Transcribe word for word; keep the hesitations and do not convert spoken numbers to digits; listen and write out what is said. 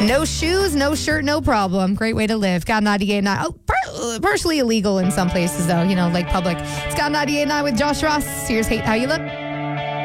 No shoes, no shirt, no problem. Great way to live. God ninety-eight point nine. Oh, par- partially illegal in some places, though, you know, like public. It's God ninety-eight point nine with Josh Ross. Here's Hate How You Look.